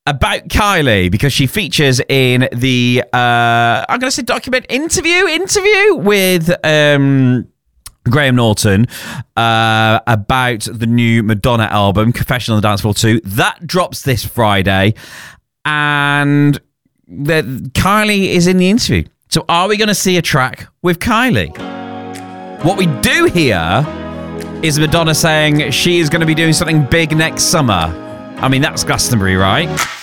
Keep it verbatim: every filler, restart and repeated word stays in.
about Kylie because she features in the, uh, I'm going to say document interview, interview with um, Graham Norton uh, about the new Madonna album, Confession on the Dance Floor two. That drops this Friday. And the, Kylie is in the interview. So are we going to see a track with Kylie? What we do hear is Madonna saying she is going to be doing something big next summer. I mean, that's Glastonbury, right?